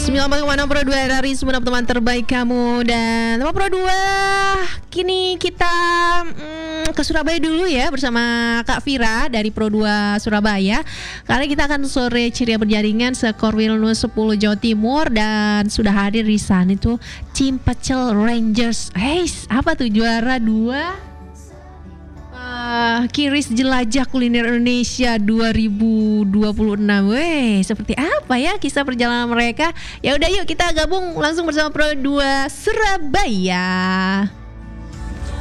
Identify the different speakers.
Speaker 1: 94,6 Pro 2 RRI, semua teman terbaik kamu. Dan teman Pro 2, kini kita ke Surabaya dulu ya bersama Kak Vira dari Pro 2 Surabaya. Kali kita akan sore ceria berjaringan Sekorwilnus 10 Jawa Timur. Dan sudah hadir di sana itu tim Pecel Rangers. Apa tuh, juara 2 Kiris Jelajah Kuliner Indonesia 2026. Seperti apa ya kisah perjalanan mereka? Ya udah, yuk kita gabung langsung bersama Pro 2 Surabaya.